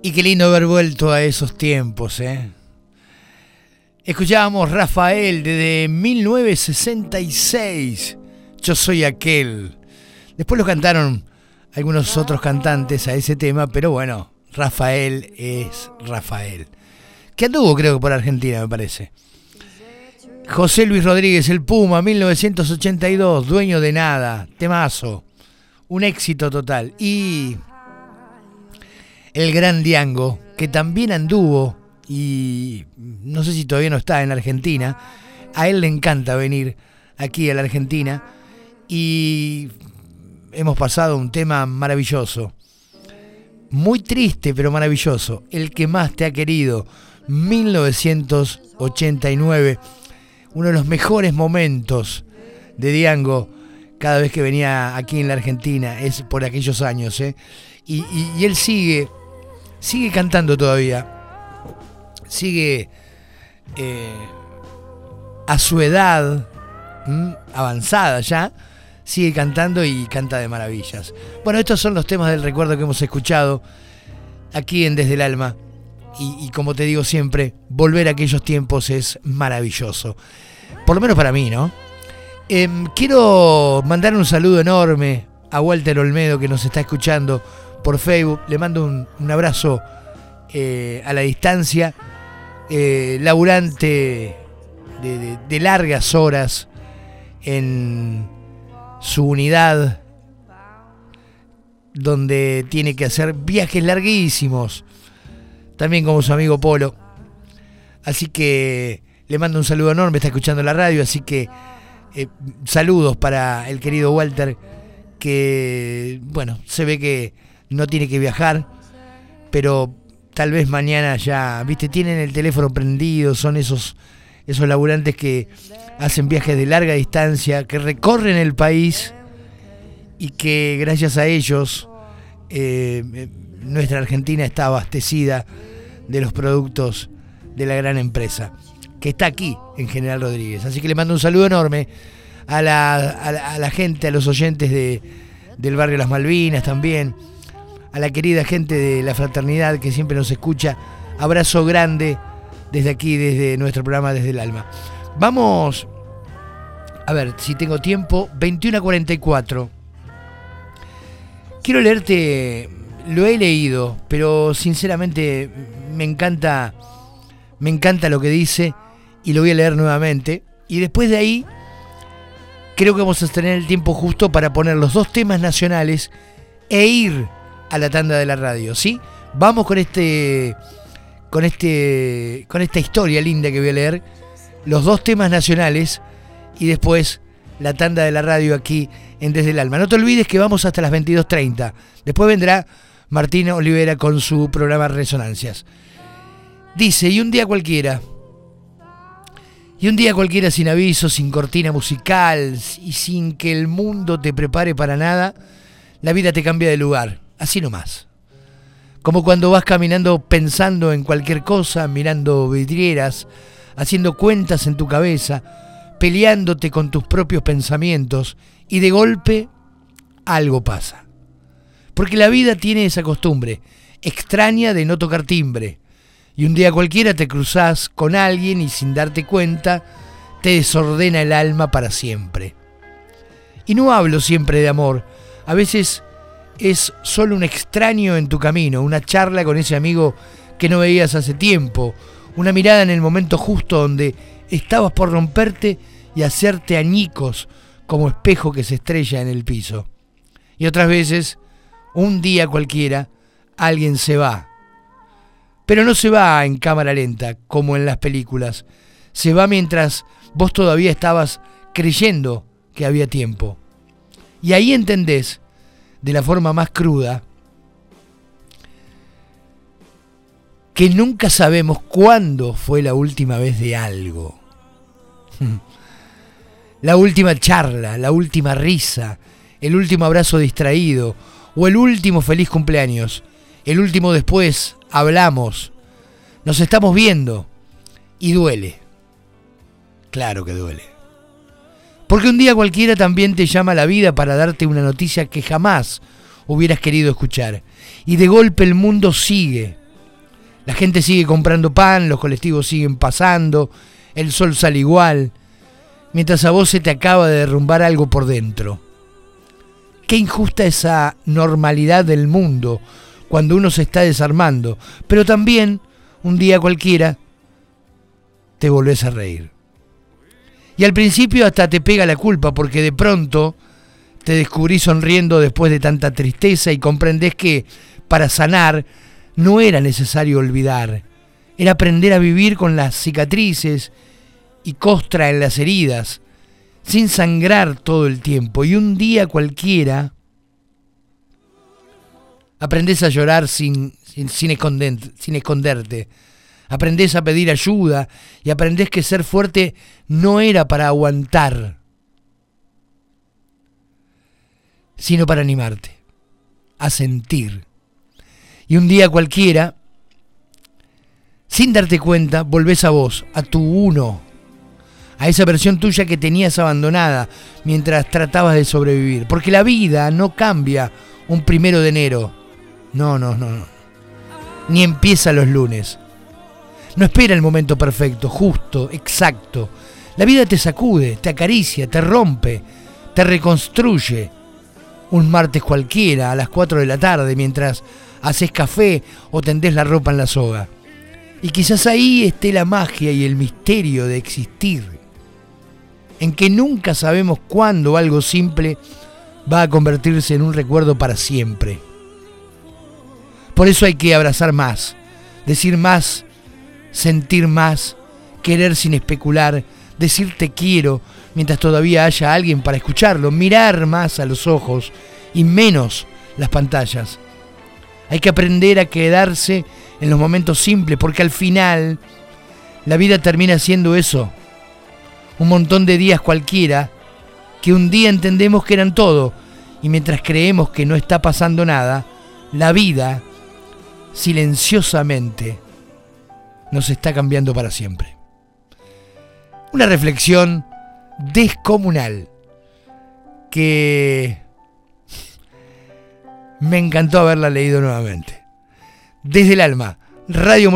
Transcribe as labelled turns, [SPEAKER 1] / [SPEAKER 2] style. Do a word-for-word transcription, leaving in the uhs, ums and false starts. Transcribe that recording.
[SPEAKER 1] Y qué lindo haber vuelto a esos tiempos, ¿eh? Escuchábamos Rafael desde mil novecientos sesenta y seis. Yo soy aquel. Después lo cantaron algunos otros cantantes a ese tema, pero bueno, Rafael es Rafael. Que anduvo, creo que por Argentina, me parece. José Luis Rodríguez, el Puma, mil novecientos ochenta y dos, Dueño de Nada, temazo. Un éxito total. Y el gran Diango, que también anduvo, y no sé si todavía no está en Argentina. A él le encanta venir aquí a la Argentina. Y hemos pasado un tema maravilloso. Muy triste, pero maravilloso. El que más te ha querido, mil novecientos ochenta y nueve. Uno de los mejores momentos de Diango cada vez que venía aquí en la Argentina, es por aquellos años, ¿eh? Y, y, y él sigue, sigue cantando todavía, sigue eh, a su edad ¿m? avanzada ya, sigue cantando y canta de maravillas. Bueno, estos son los temas del recuerdo que hemos escuchado aquí en Desde el Alma. Y, y como te digo siempre, volver a aquellos tiempos es maravilloso. Por lo menos para mí, ¿no? Eh, quiero mandar un saludo enorme a Walter Olmedo, que nos está escuchando por Facebook. Le mando un, un abrazo eh, a la distancia. Eh, laburante de, de, de largas horas en su unidad, donde tiene que hacer viajes larguísimos. También como su amigo Polo. Así que le mando un saludo enorme, está escuchando la radio, así que eh, saludos para el querido Walter, que bueno, se ve que no tiene que viajar, pero tal vez mañana ya, viste, tienen el teléfono prendido, son esos, esos laburantes que hacen viajes de larga distancia, que recorren el país y que gracias a ellos eh, nuestra Argentina está abastecida de los productos de la gran empresa que está aquí en General Rodríguez. Así que le mando un saludo enorme a la, a la, a la gente, a los oyentes de, del barrio Las Malvinas también, a la querida gente de la fraternidad que siempre nos escucha. Abrazo grande desde aquí, desde nuestro programa Desde el Alma. Vamos, a ver si tengo tiempo. veintiuno a cuarenta y cuatro. Quiero leerte, lo he leído, pero sinceramente me encanta, me encanta lo que dice y lo voy a leer nuevamente. Y después de ahí, creo que vamos a tener el tiempo justo para poner los dos temas nacionales e ir a la tanda de la radio, ¿sí? Vamos con este, con este, con esta historia linda que voy a leer, los dos temas nacionales y después la tanda de la radio aquí en Desde el Alma. No te olvides que vamos hasta las veintidós treinta. Después vendrá Martín Olivera con su programa Resonancias. Dice, y un día cualquiera, y un día cualquiera sin aviso, sin cortina musical y sin que el mundo te prepare para nada, la vida te cambia de lugar, así nomás. Como cuando vas caminando pensando en cualquier cosa, mirando vidrieras, haciendo cuentas en tu cabeza, peleándote con tus propios pensamientos y de golpe algo pasa. Porque la vida tiene esa costumbre extraña de no tocar timbre. Y un día cualquiera te cruzás con alguien y sin darte cuenta te desordena el alma para siempre. Y no hablo siempre de amor. A veces es solo un extraño en tu camino, una charla con ese amigo que no veías hace tiempo, una mirada en el momento justo donde estabas por romperte y hacerte añicos como espejo que se estrella en el piso. Y otras veces, un día cualquiera, alguien se va. Pero no se va en cámara lenta, como en las películas. Se va mientras vos todavía estabas creyendo que había tiempo. Y ahí entendés, de la forma más cruda, que nunca sabemos cuándo fue la última vez de algo. La última charla, la última risa, el último abrazo distraído o el último feliz cumpleaños. El último después hablamos, nos estamos viendo y duele. Claro que duele. Porque un día cualquiera también te llama la vida para darte una noticia que jamás hubieras querido escuchar. Y de golpe el mundo sigue La gente sigue comprando pan, los colectivos siguen pasando, el sol sale igual, mientras a vos se te acaba de derrumbar algo por dentro. Qué injusta esa normalidad del mundo cuando uno se está desarmando, pero también un día cualquiera te volvés a reír. Y al principio hasta te pega la culpa porque de pronto te descubrís sonriendo después de tanta tristeza y comprendés que para sanar no era necesario olvidar, era aprender a vivir con las cicatrices y costra en las heridas, sin sangrar todo el tiempo. Y un día cualquiera aprendés a llorar sin, sin, sin, esconder, sin esconderte. Aprendés a pedir ayuda y aprendés que ser fuerte no era para aguantar, sino para animarte, a sentir. Y un día cualquiera, sin darte cuenta, volvés a vos, a tu uno, a esa versión tuya que tenías abandonada mientras tratabas de sobrevivir. Porque la vida no cambia un primero de enero. No, no, no, no. Ni empieza los lunes. No espera el momento perfecto, justo, exacto. La vida te sacude, te acaricia, te rompe, te reconstruye. Un martes cualquiera, a las cuatro de la tarde, mientras haces café o tendés la ropa en la soga. Y quizás ahí esté la magia y el misterio de existir, en que nunca sabemos cuándo algo simple va a convertirse en un recuerdo para siempre. Por eso hay que abrazar más, decir más, sentir más, querer sin especular, decir te quiero mientras todavía haya alguien para escucharlo, mirar más a los ojos y menos las pantallas. Hay que aprender a quedarse en los momentos simples, porque al final la vida termina siendo eso, un montón de días cualquiera que un día entendemos que eran todo, y mientras creemos que no está pasando nada, la vida silenciosamente nos está cambiando para siempre. Una reflexión descomunal que me encantó haberla leído nuevamente. Desde el alma, Radio